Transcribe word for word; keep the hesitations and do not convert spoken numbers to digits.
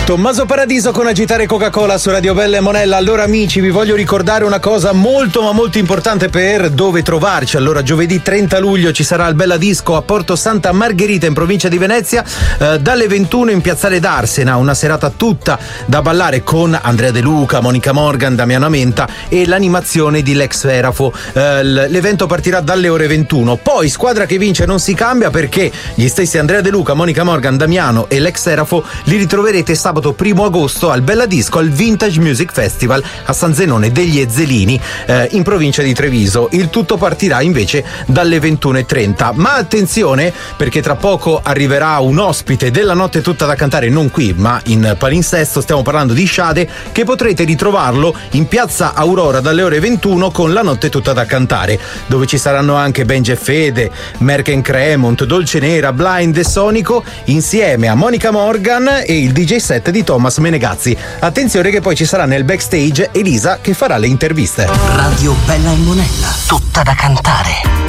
Tommaso Paradiso con Agitare Coca-Cola su Radio Bella e Monella. Allora amici, vi voglio ricordare una cosa molto ma molto importante per dove trovarci. Allora giovedì trenta luglio ci sarà il Bella Disco a Porto Santa Margherita in provincia di Venezia, eh, dalle ventuno in Piazzale d'Arsena, una serata tutta da ballare con Andrea De Luca, Monica Morgan, Damiano Amenta e l'animazione di Lex Serafo. Eh, l'evento partirà dalle ore ventuno. Poi squadra che vince non si cambia, perché gli stessi Andrea De Luca, Monica Morgan, Damiano e Lex Serafo li ritroverete sabato primo agosto al Bella Disco al Vintage Music Festival a San Zenone degli Ezzelini, eh, in provincia di Treviso. Il tutto partirà invece dalle ventuno e trenta. Ma attenzione, perché tra poco arriverà un ospite della notte tutta da cantare, non qui ma in palinsesto. Stiamo parlando di Sade, che potrete ritrovarlo in piazza Aurora dalle ore ventuno con la notte tutta da cantare, dove ci saranno anche Benji e Fede, Merken Cremont, Dolce Nera, Blind e Sonico insieme a Monica Morgan e il D J set di Thomas Menegazzi. Attenzione che poi ci sarà nel backstage Elisa che farà le interviste. Radio Bella e Monella, tutta da cantare.